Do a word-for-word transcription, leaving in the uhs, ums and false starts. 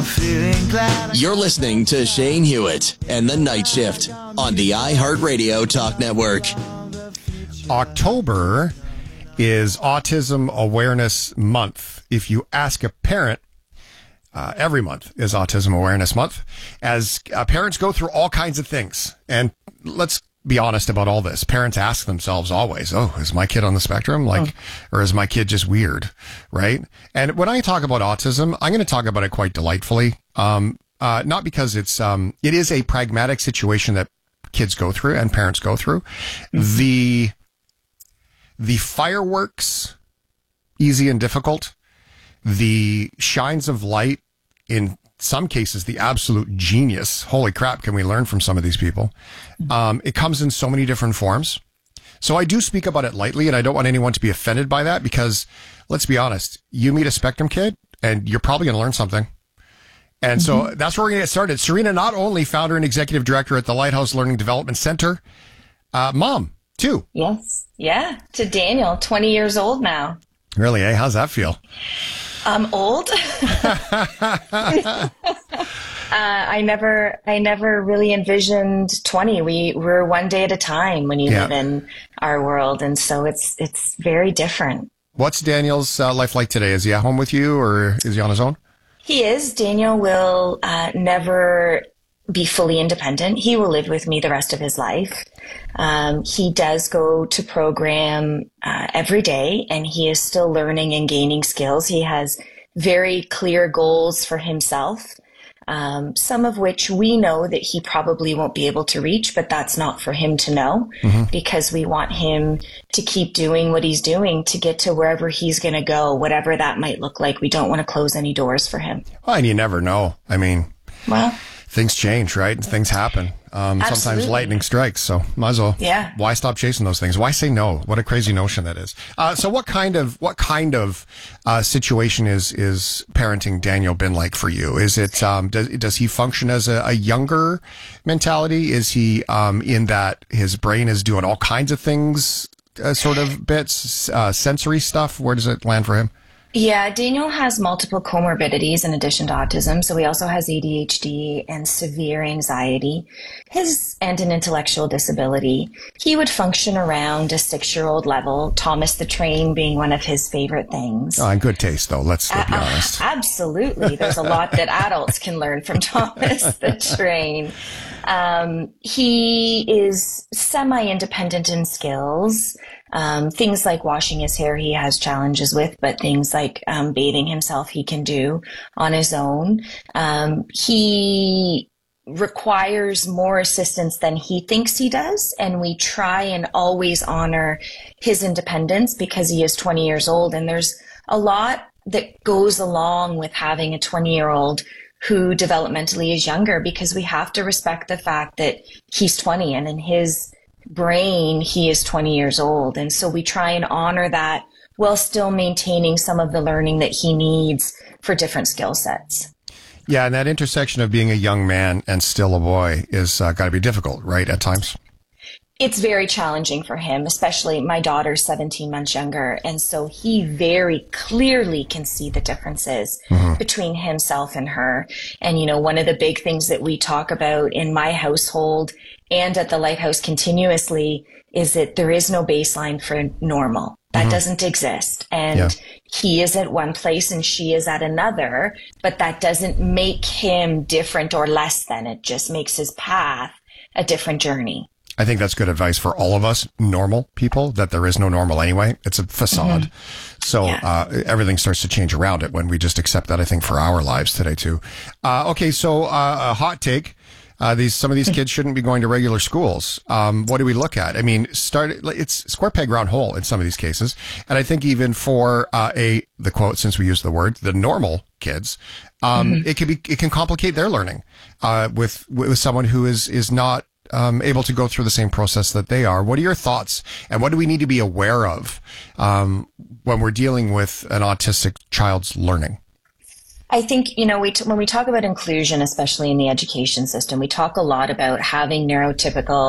feeling glad. You're listening to Shane Hewitt and The Night Shift on the iHeartRadio Talk Network. October is Autism Awareness Month. If you ask a parent, uh, every month is Autism Awareness Month, as uh, parents go through all kinds of things. And let's be honest about all this. Parents ask themselves always, oh, is my kid on the spectrum? Like, oh. Or is my kid just weird? Right? And when I talk about autism, I'm going to talk about it quite delightfully. Um, uh, not because it's, um, it is a pragmatic situation that kids go through and parents go through. Mm-hmm. The, the fireworks, easy and difficult, the shines of light, in some cases, the absolute genius. Holy crap, can we learn from some of these people? Um, it comes in so many different forms. So I do speak about it lightly, and I don't want anyone to be offended by that because, let's be honest, you meet a spectrum kid, and you're probably going to learn something. And mm-hmm. so that's where we're going to get started. Serena, not only founder and executive director at the Lighthouse Learning Development Center, uh, mom, too. Yes. Yeah. To Daniel, twenty years old now. Really, eh? How's that feel? I'm old. uh, I never, I never really envisioned twenty. We we're one day at a time when you yeah. live in our world, and so it's it's very different. What's Daniel's uh, life like today? Is he at home with you, or is he on his own? He is. Daniel will uh, never be fully independent. He will live with me the rest of his life. Um, he does go to program uh, every day, and he is still learning and gaining skills. He has very clear goals for himself, um, some of which we know that he probably won't be able to reach, but that's not for him to know mm-hmm. because we want him to keep doing what he's doing to get to wherever he's going to go, whatever that might look like. We don't want to close any doors for him. Well, and you never know. I mean, well, things change, right? Things happen. Um, sometimes lightning strikes, so might as well. Yeah. Why stop chasing those things? Why say no? What a crazy notion that is. Uh, so what kind of, what kind of, uh, situation is, is parenting Daniel been like for you? Is it, um, does, does he function as a, a younger mentality? Is he, um, in that his brain is doing all kinds of things, uh, sort of bits, uh, sensory stuff? Where does it land for him? Yeah, Daniel has multiple comorbidities in addition to autism. So he also has A D H D and severe anxiety, his and an intellectual disability. He would function around a six-year-old level, Thomas the Train being one of his favorite things. Oh, in good taste, though. Let's uh, be honest. Absolutely. There's a lot that adults can learn from Thomas the Train. Um, he is semi-independent in skills. Um, things like washing his hair he has challenges with, but things like um, bathing himself he can do on his own. Um, he requires more assistance than he thinks he does, and we try and always honor his independence because he is twenty years old, and there's a lot that goes along with having a twenty-year-old who developmentally is younger, because we have to respect the fact that he's twenty and in his brain he is twenty years old, and so we try and honor that while still maintaining some of the learning that he needs for different skill sets. Yeah, and that intersection of being a young man and still a boy is uh, got to be difficult, right, at times? It's very challenging for him, especially my daughter's seventeen months younger, and so he very clearly can see the differences mm-hmm. between himself and her. And, you know, one of the big things that we talk about in my household and at the Lighthouse continuously is that there is no baseline for normal. That mm-hmm. doesn't exist. And yeah. he is at one place and she is at another, but that doesn't make him different or less than. It just makes his path a different journey. I think that's good advice for all of us normal people, that there is no normal anyway. It's a facade. Mm-hmm. So yeah. uh, everything starts to change around it when we just accept that, I think, for our lives today, too. Uh, okay, so uh, a hot take. Uh, these some of these kids shouldn't be going to regular schools. Um, what do we look at? I mean, start it's square peg round hole in some of these cases, and I think even for uh, a the quote, since we use the word, the normal kids, um, mm-hmm. it can be it can complicate their learning uh, with with someone who is is not um, able to go through the same process that they are. What are your thoughts, and what do we need to be aware of um, when we're dealing with an autistic child's learning? I think, you know, we t- when we talk about inclusion, especially in the education system, we talk a lot about having neurotypical